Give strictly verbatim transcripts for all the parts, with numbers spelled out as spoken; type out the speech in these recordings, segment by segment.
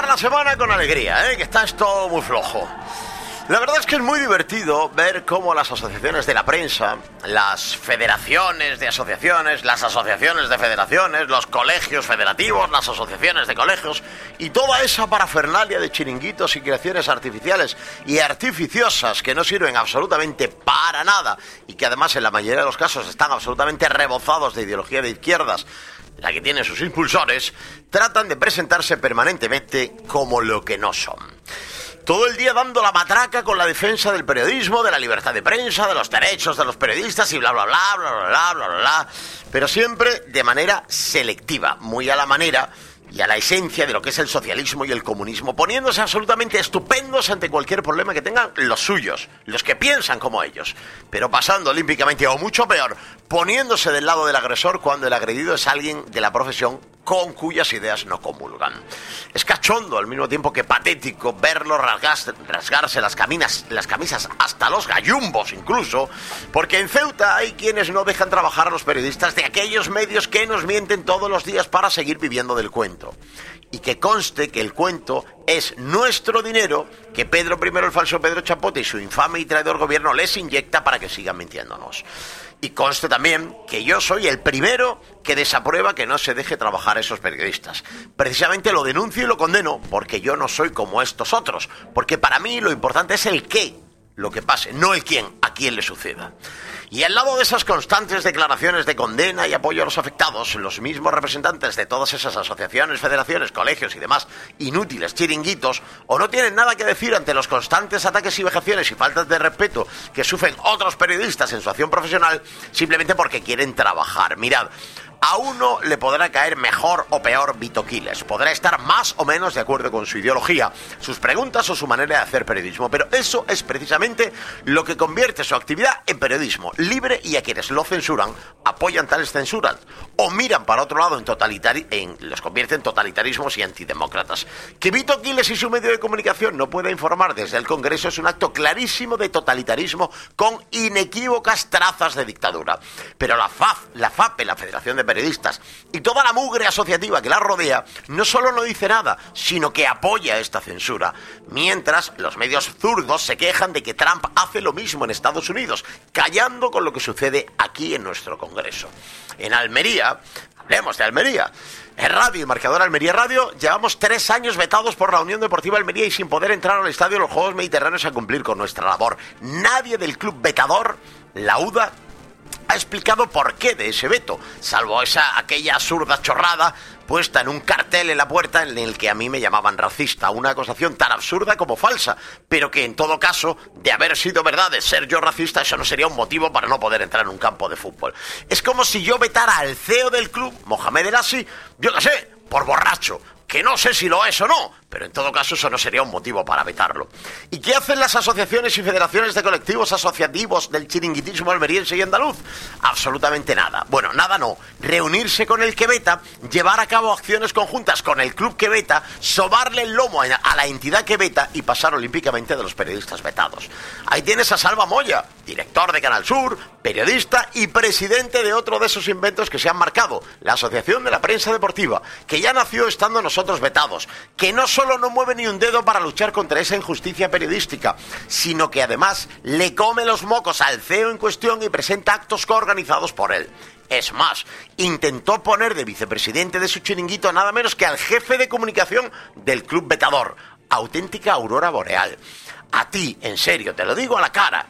la semana con alegría, ¿eh? Que está esto muy flojo. La verdad es que es muy divertido ver cómo las asociaciones de la prensa, las federaciones de asociaciones, las asociaciones de federaciones, los colegios federativos, las asociaciones de colegios y toda esa parafernalia de chiringuitos y creaciones artificiales y artificiosas que no sirven absolutamente para nada y que además en la mayoría de los casos están absolutamente rebozados de ideología de izquierdas, la que tienen sus impulsores, tratan de presentarse permanentemente como lo que no son. Todo el día dando la matraca con la defensa del periodismo, de la libertad de prensa, de los derechos de los periodistas y bla, bla, bla, bla, bla, bla, bla, bla, bla, pero siempre de manera selectiva, muy a la manera y a la esencia de lo que es el socialismo y el comunismo, poniéndose absolutamente estupendos ante cualquier problema que tengan los suyos, los que piensan como ellos, pero pasando olímpicamente, o mucho peor, poniéndose del lado del agresor cuando el agredido es alguien de la profesión con cuyas ideas no comulgan. Es cachondo al mismo tiempo que patético verlo rasgarse, rasgarse las, caminas, las camisas hasta los gallumbos incluso, porque en Ceuta hay quienes no dejan trabajar a los periodistas de aquellos medios que nos mienten todos los días para seguir viviendo del cuento. Y que conste que el cuento es nuestro dinero que Pedro primero, el falso Pedro Chapote y su infame y traidor gobierno les inyecta para que sigan mintiéndonos. Y conste también que yo soy el primero que desaprueba que no se deje trabajar a esos periodistas. Precisamente lo denuncio y lo condeno porque yo no soy como estos otros. Porque para mí lo importante es el qué, lo que pase, no el quién, a quién le suceda. Y al lado de esas constantes declaraciones de condena y apoyo a los afectados, los mismos representantes de todas esas asociaciones, federaciones, colegios y demás inútiles chiringuitos, o no tienen nada que decir ante los constantes ataques y vejaciones y faltas de respeto que sufren otros periodistas en su acción profesional, simplemente porque quieren trabajar. Mirad, a uno le podrá caer mejor o peor Vito Quiles, podrá estar más o menos de acuerdo con su ideología, sus preguntas o su manera de hacer periodismo, pero eso es precisamente lo que convierte su actividad en periodismo libre, y a quienes lo censuran apoyan tales censuras o miran para otro lado en totalitari- en, los convierte en totalitarismos y antidemócratas. Que Vito Quiles y su medio de comunicación no pueda informar desde el Congreso es un acto clarísimo de totalitarismo con inequívocas trazas de dictadura. Pero la F A F, la FAPE, la Federación de Periodistas, y toda la mugre asociativa que la rodea, no solo no dice nada, sino que apoya esta censura. Mientras, los medios zurdos se quejan de que Trump hace lo mismo en Estados Unidos, callando con lo que sucede aquí en nuestro Congreso. En Almería, hablemos de Almería, en Radio y Marcador Almería Radio, llevamos tres años vetados por la Unión Deportiva Almería y sin poder entrar al estadio de los Juegos Mediterráneos a cumplir con nuestra labor. Nadie del club vetador, la U D A, ha explicado por qué de ese veto, salvo esa aquella absurda chorrada puesta en un cartel en la puerta en el que a mí me llamaban racista, una acusación tan absurda como falsa, pero que en todo caso, de haber sido verdad, de ser yo racista, eso no sería un motivo para no poder entrar en un campo de fútbol. Es como si yo vetara al C E O del club, Mohamed El Assi, yo qué sé, por borracho, que no sé si lo es o no, pero en todo caso eso no sería un motivo para vetarlo. ¿Y qué hacen las asociaciones y federaciones de colectivos asociativos del chiringuitismo almeriense y andaluz? Absolutamente nada. Bueno, nada no. Reunirse con el que veta, llevar a cabo acciones conjuntas con el club que veta, sobarle el lomo a la entidad que veta y pasar olímpicamente de los periodistas vetados. Ahí tienes a Salva Moya, director de Canal Sur, periodista y presidente de otro de esos inventos que se han marcado, la Asociación de la Prensa Deportiva, que ya nació estando nosotros vetados, que no solo no mueve ni un dedo para luchar contra esa injusticia periodística, sino que además le come los mocos al C E O en cuestión y presenta actos coorganizados por él. Es más, intentó poner de vicepresidente de su chiringuito nada menos que al jefe de comunicación del club vetador. Auténtica aurora boreal. A ti, en serio, te lo digo a la cara,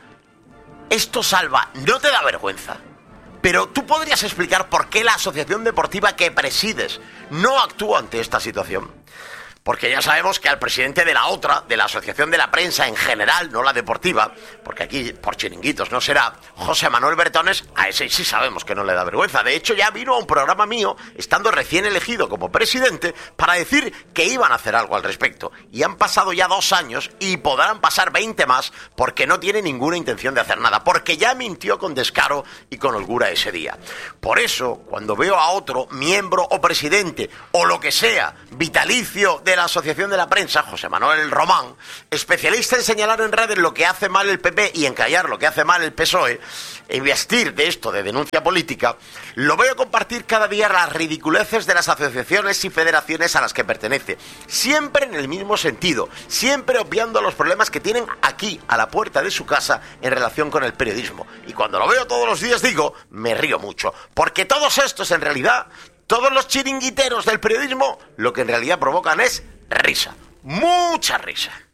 esto, Salva, ¿no te da vergüenza? Pero tú podrías explicar por qué la asociación deportiva que presides no actúa ante esta situación. Porque ya sabemos que al presidente de la otra, de la Asociación de la Prensa en general, no la deportiva, porque aquí por chiringuitos no será, José Manuel Bertones, a ese sí sabemos que no le da vergüenza. De hecho, ya vino a un programa mío, estando recién elegido como presidente, para decir que iban a hacer algo al respecto. Y han pasado ya dos años y podrán pasar veinte más porque no tiene ninguna intención de hacer nada, porque ya mintió con descaro y con holgura ese día. Por eso, cuando veo a otro miembro o presidente, o lo que sea, vitalicio de la Asociación de la Prensa, José Manuel Román, especialista en señalar en redes lo que hace mal el P P y en callar lo que hace mal el P S O E, investir de esto de denuncia política, lo veo compartir cada día las ridiculeces de las asociaciones y federaciones a las que pertenece, siempre en el mismo sentido, siempre obviando los problemas que tienen aquí, a la puerta de su casa, en relación con el periodismo. Y cuando lo veo todos los días digo, me río mucho, porque todos estos en realidad, todos los chiringuiteros del periodismo, lo que en realidad provocan es risa, mucha risa.